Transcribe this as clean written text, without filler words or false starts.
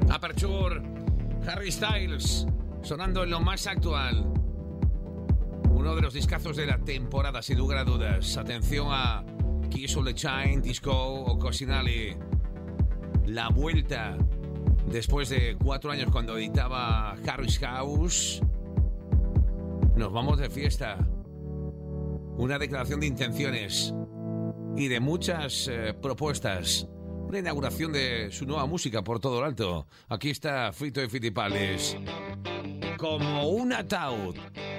Aperture, Harry Styles, sonando en lo más actual. Uno de los discazos de la temporada, sin lugar a dudas. Atención a Kiss All The Time, Disco o Cosinali. La vuelta después de 4 años cuando editaba Harry's House. Nos vamos de fiesta. Una declaración de intenciones y de muchas propuestas. Una inauguración de su nueva música por todo lo alto. Aquí está Fito y Fitipaldis. Como un ataúd.